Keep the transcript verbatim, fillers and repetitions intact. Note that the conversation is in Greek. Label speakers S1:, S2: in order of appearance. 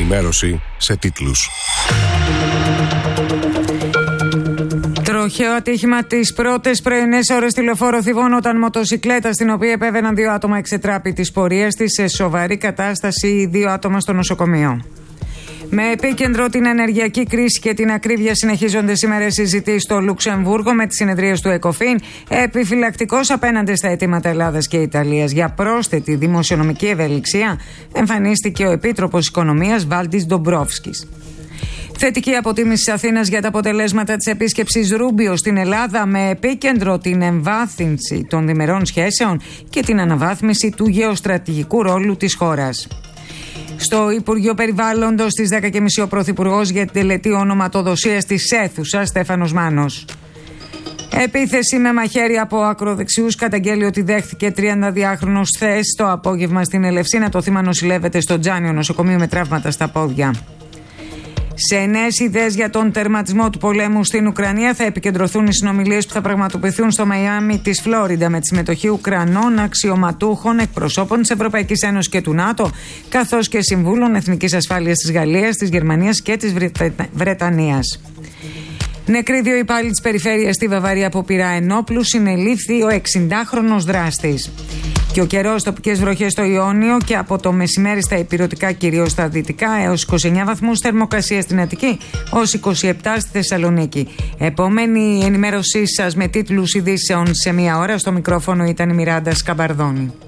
S1: ενημέρωση σε τίτλους.
S2: Τροχαίο ατύχημα τις πρώτες πρωινές ώρες στη Λεωφόρο Θηβών, όταν μοτοσικλέτα στην οποία επέβαιναν δύο άτομα εξετράπη της πορείας της σε σοβαρή κατάσταση, δύο άτομα στο νοσοκομείο. Με επίκεντρο την ενεργειακή κρίση και την ακρίβεια, συνεχίζονται σήμερα συζητήσεις στο Λουξεμβούργο με τις συνεδρίες του ΕΚΟΦΗΝ, επιφυλακτικός απέναντι στα αιτήματα Ελλάδας και Ιταλίας για πρόσθετη δημοσιονομική ευελιξία, εμφανίστηκε ο Επίτροπος Οικονομίας Βάλτις Ντομπρόφσκης. Θετική αποτίμηση της Αθήνας για τα αποτελέσματα της επίσκεψης Ρούμπιο στην Ελλάδα, με επίκεντρο την εμβάθυνση των διμερών σχέσεων και την αναβάθμιση του γεωστρατηγικού ρόλου της χώρας. Στο Υπουργείο Περιβάλλοντος στις δέκα και μισή ο Πρωθυπουργός για την τελετή ονοματοδοσίας της αίθουσας Στέφανος Μάνος. Επίθεση με μαχαίρι από ακροδεξιούς, καταγγέλει ότι δέχθηκε τριανταδυάχρονος χθες το απόγευμα στην Ελευσίνα. Το θύμα νοσηλεύεται στο Τζάνιο νοσοκομείο με τραύματα στα πόδια. Σε νέες ιδέες για τον τερματισμό του πολέμου στην Ουκρανία θα επικεντρωθούν οι συνομιλίες που θα πραγματοποιηθούν στο Μαϊάμι της Φλόριντα, με τη συμμετοχή Ουκρανών αξιωματούχων, εκπροσώπων της Ευρωπαϊκής Ένωσης και του ΝΑΤΟ, καθώς και συμβούλων εθνικής ασφάλειας της Γαλλίας, της Γερμανίας και της Βρετανίας. Νεκροί δύο υπάλληλοι της περιφέρειας στη Βαβαρία από πυρά ενόπλου, συνελήφθη ο εξηντάχρονος δράστης. Και ο καιρός, τοπικές βροχές στο Ιόνιο και από το μεσημέρι στα ηπειρωτικά, κυρίως στα δυτικά, έως είκοσι εννέα βαθμούς, θερμοκρασία στην Αττική, ως είκοσι επτά στη Θεσσαλονίκη. Επόμενη ενημέρωσή σας με τίτλους ειδήσεων σε μία ώρα. Στο μικρόφωνο ήταν η Μιράντα Σκαμπαρδόνη.